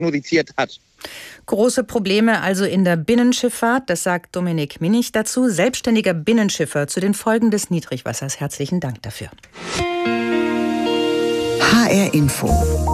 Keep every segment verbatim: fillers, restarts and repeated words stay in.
diagnostiziert hat. Große Probleme also in der Binnenschifffahrt, das sagt Dominik Minich dazu, selbstständiger Binnenschiffer zu den Folgen des Niedrigwassers. Herzlichen Dank dafür. H R Info.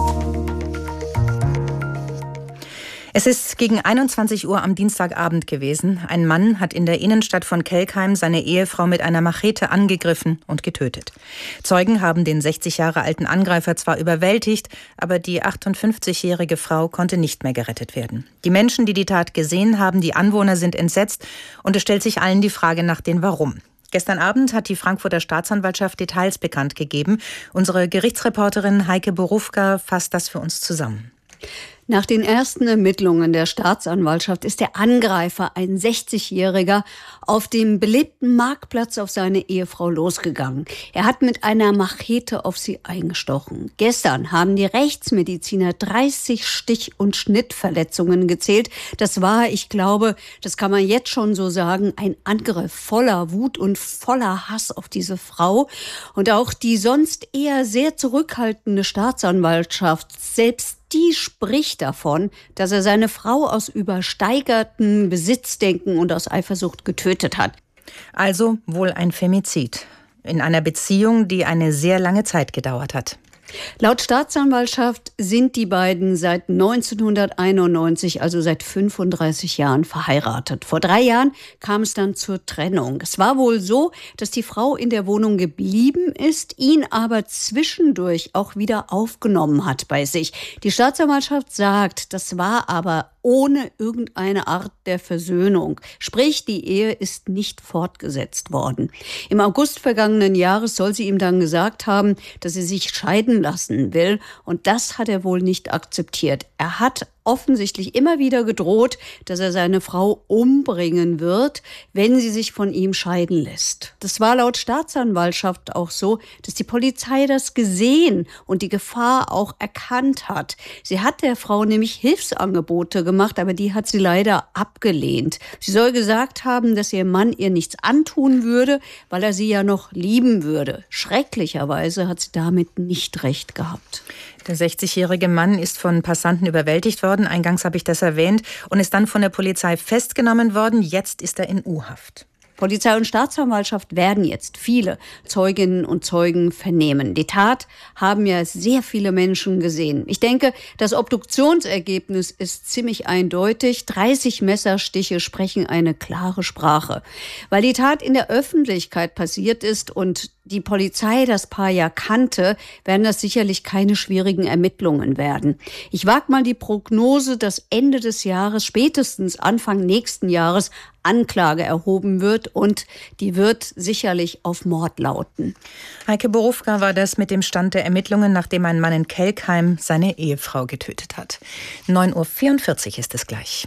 Es ist gegen einundzwanzig Uhr am Dienstagabend gewesen. Ein Mann hat in der Innenstadt von Kelkheim seine Ehefrau mit einer Machete angegriffen und getötet. Zeugen haben den sechzig Jahre alten Angreifer zwar überwältigt, aber die achtundfünfzigjährige Frau konnte nicht mehr gerettet werden. Die Menschen, die die Tat gesehen haben, die Anwohner, sind entsetzt und es stellt sich allen die Frage nach dem Warum. Gestern Abend hat die Frankfurter Staatsanwaltschaft Details bekannt gegeben. Unsere Gerichtsreporterin Heike Borufka fasst das für uns zusammen. Nach den ersten Ermittlungen der Staatsanwaltschaft ist der Angreifer, ein sechzigjähriger, auf dem belebten Marktplatz auf seine Ehefrau losgegangen. Er hat mit einer Machete auf sie eingestochen. Gestern haben die Rechtsmediziner dreißig Stich- und Schnittverletzungen gezählt. Das war, ich glaube, das kann man jetzt schon so sagen, ein Angriff voller Wut und voller Hass auf diese Frau. Und auch die sonst eher sehr zurückhaltende Staatsanwaltschaft, selbst die spricht davon, dass er seine Frau aus übersteigertem Besitzdenken und aus Eifersucht getötet hat. Also wohl ein Femizid in einer Beziehung, die eine sehr lange Zeit gedauert hat. Laut Staatsanwaltschaft sind die beiden seit neunzehnhunderteinundneunzig, also seit fünfunddreißig Jahren verheiratet. Vor drei Jahren kam es dann zur Trennung. Es war wohl so, dass die Frau in der Wohnung geblieben ist, ihn aber zwischendurch auch wieder aufgenommen hat bei sich. Die Staatsanwaltschaft sagt, das war aber ohne irgendeine Art der Versöhnung. Sprich, die Ehe ist nicht fortgesetzt worden. Im August vergangenen Jahres soll sie ihm dann gesagt haben, dass sie sich scheiden lassen will. Und das hat er wohl nicht akzeptiert. Er hat offensichtlich immer wieder gedroht, dass er seine Frau umbringen wird, wenn sie sich von ihm scheiden lässt. Das war laut Staatsanwaltschaft auch so, dass die Polizei das gesehen und die Gefahr auch erkannt hat. Sie hat der Frau nämlich Hilfsangebote gemacht, aber die hat sie leider abgelehnt. Sie soll gesagt haben, dass ihr Mann ihr nichts antun würde, weil er sie ja noch lieben würde. Schrecklicherweise hat sie damit nicht recht gehabt. Der sechzigjährige Mann ist von Passanten überwältigt worden, eingangs habe ich das erwähnt, und ist dann von der Polizei festgenommen worden. Jetzt ist er in U-Haft. Polizei und Staatsanwaltschaft werden jetzt viele Zeuginnen und Zeugen vernehmen. Die Tat haben ja sehr viele Menschen gesehen. Ich denke, das Obduktionsergebnis ist ziemlich eindeutig. dreißig Messerstiche sprechen eine klare Sprache. Weil die Tat in der Öffentlichkeit passiert ist und die Polizei das Paar ja kannte, werden das sicherlich keine schwierigen Ermittlungen werden. Ich wage mal die Prognose, dass Ende des Jahres, spätestens Anfang nächsten Jahres, Anklage erhoben wird und die wird sicherlich auf Mord lauten. Heike Borufka war das mit dem Stand der Ermittlungen, nachdem ein Mann in Kelkheim seine Ehefrau getötet hat. neun Uhr vierundvierzig ist es gleich.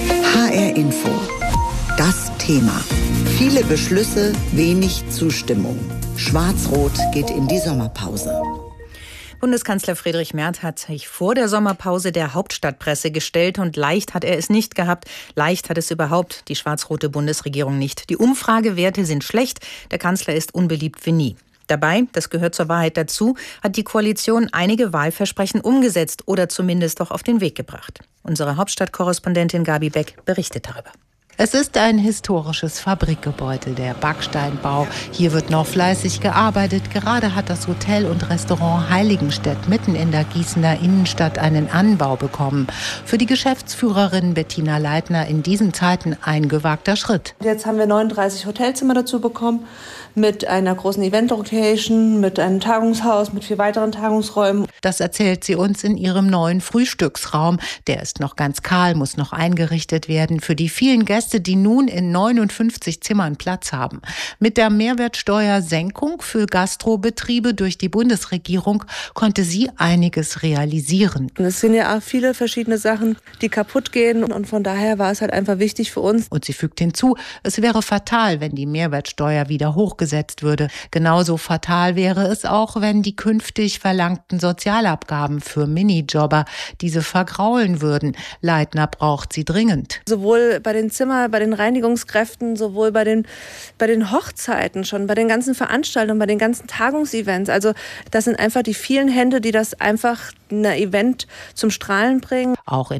H R Info. Das Thema. Viele Beschlüsse, wenig Zustimmung. Schwarz-Rot geht in die Sommerpause. Bundeskanzler Friedrich Merz hat sich vor der Sommerpause der Hauptstadtpresse gestellt und leicht hat er es nicht gehabt. Leicht hat es überhaupt die schwarz-rote Bundesregierung nicht. Die Umfragewerte sind schlecht, der Kanzler ist unbeliebt wie nie. Dabei, das gehört zur Wahrheit dazu, hat die Koalition einige Wahlversprechen umgesetzt oder zumindest doch auf den Weg gebracht. Unsere Hauptstadtkorrespondentin Gabi Beck berichtet darüber. Es ist ein historisches Fabrikgebäude, der Backsteinbau. Hier wird noch fleißig gearbeitet. Gerade hat das Hotel und Restaurant Heiligenstedt mitten in der Gießener Innenstadt einen Anbau bekommen. Für die Geschäftsführerin Bettina Leitner in diesen Zeiten ein gewagter Schritt. Jetzt haben wir neununddreißig Hotelzimmer dazu bekommen, mit einer großen Event-Location, mit einem Tagungshaus, mit vier weiteren Tagungsräumen. Das erzählt sie uns in ihrem neuen Frühstücksraum. Der ist noch ganz kahl, muss noch eingerichtet werden für die vielen Gäste, die nun in neunundfünfzig Zimmern Platz haben. Mit der Mehrwertsteuersenkung für Gastrobetriebe durch die Bundesregierung konnte sie einiges realisieren. Es sind ja auch viele verschiedene Sachen, die kaputt gehen und von daher war es halt einfach wichtig für uns. Und sie fügt hinzu, es wäre fatal, wenn die Mehrwertsteuer wieder hochgesetzt würde. Genauso fatal wäre es auch, wenn die künftig verlangten Sozialabgaben für Minijobber diese vergraulen würden. Leitner braucht sie dringend. Sowohl bei den Zimmern, bei den Reinigungskräften, sowohl bei den, bei den Hochzeiten schon, bei den ganzen Veranstaltungen, bei den ganzen Tagungsevents. Also das sind einfach die vielen Hände, die das einfach ein Event zum Strahlen bringen. Auch in